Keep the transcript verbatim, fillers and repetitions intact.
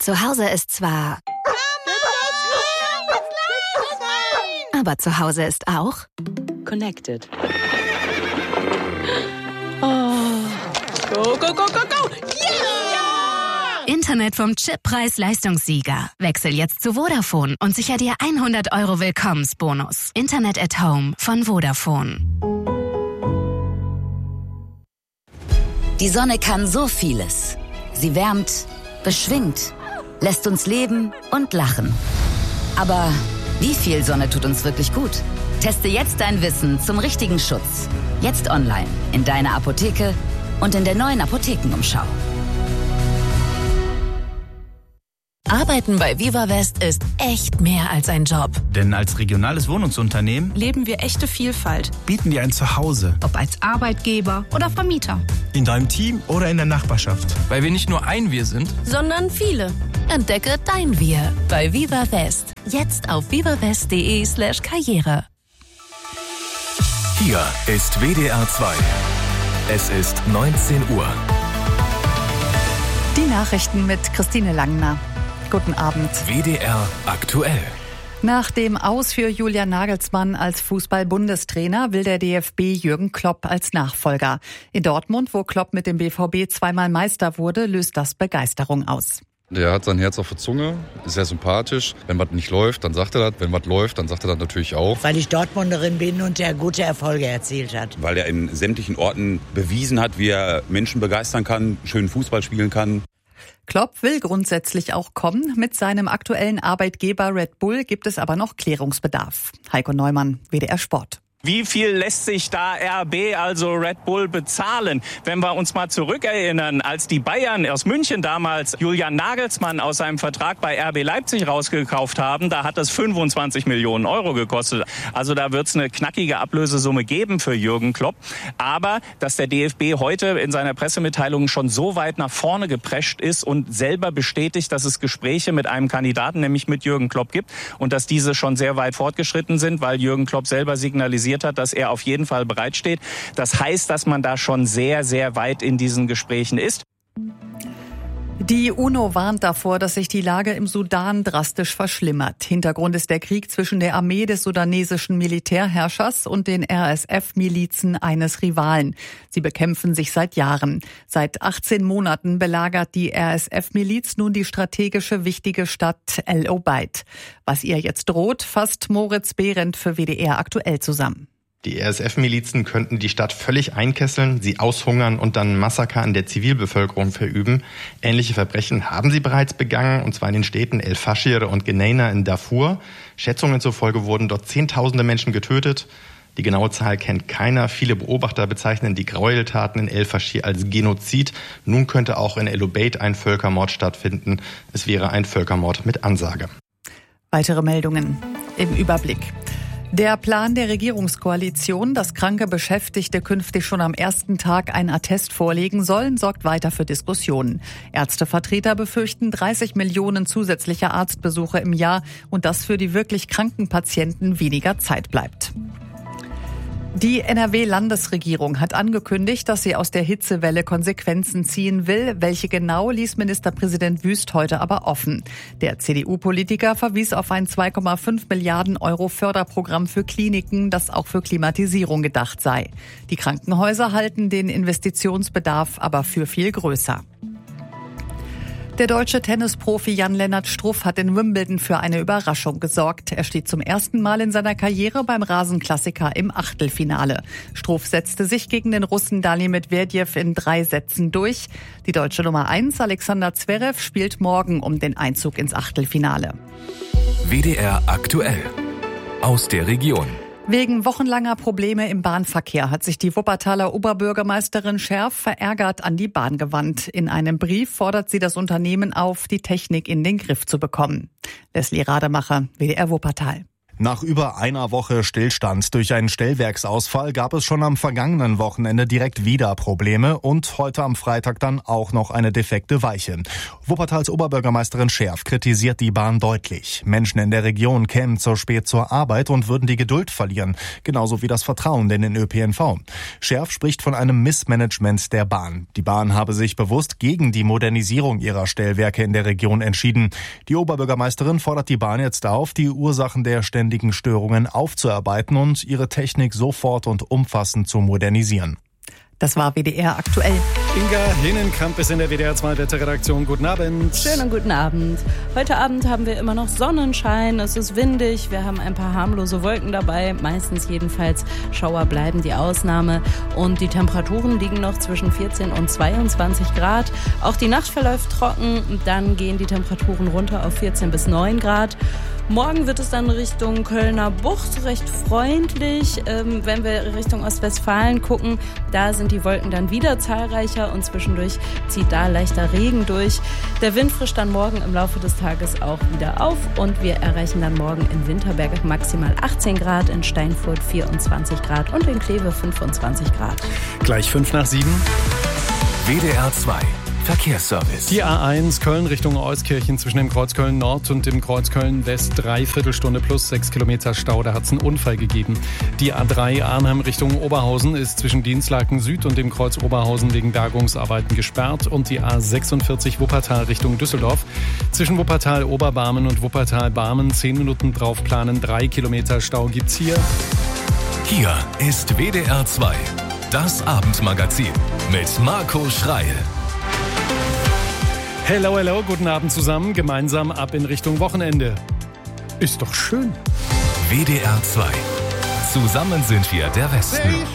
Zu Hause ist zwar... Aber zu Hause ist auch... Connected. Oh. Go, go, go, go, go! Yeah! Internet vom Chip-Preis-Leistungssieger. Wechsel jetzt zu Vodafone und sicher dir hundert Euro Willkommensbonus. Internet at Home von Vodafone. Die Sonne kann so vieles. Sie wärmt, beschwingt, lässt uns leben und lachen. Aber wie viel Sonne tut uns wirklich gut? Teste jetzt dein Wissen zum richtigen Schutz. Jetzt online, in deiner Apotheke und in der neuen Apothekenumschau. Arbeiten bei Viva West ist echt mehr als ein Job. Denn als regionales Wohnungsunternehmen Leben wir echte Vielfalt. bieten dir ein Zuhause. Ob als Arbeitgeber oder Vermieter. In deinem Team oder in der Nachbarschaft. Weil wir nicht nur ein Wir sind, Sondern viele. Entdecke dein Wir bei Viva West. Jetzt auf vivawest.de slash Karriere. Hier ist W D R zwei. Es ist neunzehn Uhr. Die Nachrichten mit Christine Langner. Guten Abend. W D R aktuell. Nach dem Aus für Julian Nagelsmann als Fußball-Bundestrainer will der D F B Jürgen Klopp als Nachfolger. In Dortmund, wo Klopp mit dem B V B zweimal Meister wurde, löst das Begeisterung aus. Der hat sein Herz auf der Zunge, ist sehr sympathisch. Wenn was nicht läuft, dann sagt er das. Wenn was läuft, dann sagt er das natürlich auch. Weil ich Dortmunderin bin und er gute Erfolge erzielt hat. Weil er in sämtlichen Orten bewiesen hat, wie er Menschen begeistern kann, schönen Fußball spielen kann. Klopp will grundsätzlich auch kommen. Mit seinem aktuellen Arbeitgeber Red Bull gibt es aber noch Klärungsbedarf. Heiko Neumann, W D R Sport. Wie viel lässt sich da R B, also Red Bull, bezahlen? Wenn wir uns mal zurückerinnern, als die Bayern aus München damals Julian Nagelsmann aus seinem Vertrag bei R B Leipzig rausgekauft haben, da hat das fünfundzwanzig Millionen Euro gekostet. Also da wird es eine knackige Ablösesumme geben für Jürgen Klopp. Aber dass der D F B heute in seiner Pressemitteilung schon so weit nach vorne geprescht ist und selber bestätigt, dass es Gespräche mit einem Kandidaten, nämlich mit Jürgen Klopp, gibt und dass diese schon sehr weit fortgeschritten sind, weil Jürgen Klopp selber signalisiert hat, dass er auf jeden Fall bereitsteht. Das heißt, dass man da schon sehr, sehr weit in diesen Gesprächen ist. Die UNO warnt davor, dass sich die Lage im Sudan drastisch verschlimmert. Hintergrund ist der Krieg zwischen der Armee des sudanesischen Militärherrschers und den R S F-Milizen eines Rivalen. Sie bekämpfen sich seit Jahren. Seit achtzehn Monaten belagert die R S F-Miliz nun die strategische wichtige Stadt El Obeid. Was ihr jetzt droht, fasst Moritz Behrendt für W D R aktuell zusammen. Die R S F-Milizen könnten die Stadt völlig einkesseln, sie aushungern und dann Massaker an der Zivilbevölkerung verüben. Ähnliche Verbrechen haben sie bereits begangen, und zwar in den Städten El Fashir und Geneina in Darfur. Schätzungen zufolge wurden dort Zehntausende Menschen getötet. Die genaue Zahl kennt keiner. Viele Beobachter bezeichnen die Gräueltaten in El Fashir als Genozid. Nun könnte auch in El Obeid ein Völkermord stattfinden. Es wäre ein Völkermord mit Ansage. Weitere Meldungen im Überblick. Der Plan der Regierungskoalition, dass kranke Beschäftigte künftig schon am ersten Tag einen Attest vorlegen sollen, sorgt weiter für Diskussionen. Ärztevertreter befürchten dreißig Millionen zusätzliche Arztbesuche im Jahr und dass für die wirklich kranken Patienten weniger Zeit bleibt. Die N R W-Landesregierung hat angekündigt, dass sie aus der Hitzewelle Konsequenzen ziehen will. Welche genau, ließ Ministerpräsident Wüst heute aber offen. Der C D U-Politiker verwies auf ein zwei Komma fünf Milliarden Euro Förderprogramm für Kliniken, das auch für Klimatisierung gedacht sei. Die Krankenhäuser halten den Investitionsbedarf aber für viel größer. Der deutsche Tennisprofi Jan-Lennart Struff hat in Wimbledon für eine Überraschung gesorgt. Er steht zum ersten Mal in seiner Karriere beim Rasenklassiker im Achtelfinale. Struff setzte sich gegen den Russen Dani Medvedev in drei Sätzen durch. Die deutsche Nummer eins, Alexander Zverev, spielt morgen um den Einzug ins Achtelfinale. W D R aktuell. Aus der Region. Wegen wochenlanger Probleme im Bahnverkehr hat sich die Wuppertaler Oberbürgermeisterin Scherf verärgert an die Bahn gewandt. In einem Brief fordert sie das Unternehmen auf, die Technik in den Griff zu bekommen. Leslie Rademacher, W D R Wuppertal. Nach über einer Woche Stillstand durch einen Stellwerksausfall gab es schon am vergangenen Wochenende direkt wieder Probleme und heute am Freitag dann auch noch eine defekte Weiche. Wuppertals Oberbürgermeisterin Scherf kritisiert die Bahn deutlich. Menschen in der Region kämen zu spät zur Arbeit und würden die Geduld verlieren, genauso wie das Vertrauen in den Ö P N V. Scherf spricht von einem Missmanagement der Bahn. Die Bahn habe sich bewusst gegen die Modernisierung ihrer Stellwerke in der Region entschieden. Die Oberbürgermeisterin fordert die Bahn jetzt auf, die Ursachen der ständigen Störungen aufzuarbeiten und ihre Technik sofort und umfassend zu modernisieren. Das war W D R aktuell. Inga Henenkamp ist in der W D R zwei Wetterredaktion. Guten Abend. Schönen guten Abend. Heute Abend haben wir immer noch Sonnenschein, es ist windig, wir haben ein paar harmlose Wolken dabei, meistens jedenfalls Schauer bleiben die Ausnahme und die Temperaturen liegen noch zwischen vierzehn und zweiundzwanzig Grad. Auch die Nacht verläuft trocken, dann gehen die Temperaturen runter auf vierzehn bis neun Grad. Morgen wird es dann Richtung Kölner Bucht recht freundlich. Ähm, wenn wir Richtung Ostwestfalen gucken, da sind die Wolken dann wieder zahlreicher und zwischendurch zieht da leichter Regen durch. Der Wind frischt dann morgen im Laufe des Tages auch wieder auf und wir erreichen dann morgen in Winterberg maximal achtzehn Grad, in Steinfurt vierundzwanzig Grad und in Kleve fünfundzwanzig Grad. Gleich fünf nach sieben. W D R zwei Verkehrsservice. Die A eins Köln Richtung Euskirchen zwischen dem Kreuz Köln Nord und dem Kreuz Köln West dreiviertel Stunde plus sechs Kilometer Stau. Da hat es einen Unfall gegeben. Die A drei Arnhem Richtung Oberhausen ist zwischen Dienstlaken Süd und dem Kreuz Oberhausen wegen Bergungsarbeiten gesperrt. Und die A sechsundvierzig Wuppertal Richtung Düsseldorf zwischen Wuppertal Oberbarmen und Wuppertal Barmen zehn Minuten drauf planen. Drei Kilometer Stau gibt's hier. Hier ist W D R zwei, das Abendmagazin mit Marco Schreil. Hello, hello, guten Abend zusammen. Gemeinsam ab in Richtung Wochenende. Ist doch schön. W D R zwei. Zusammen sind wir der Westen.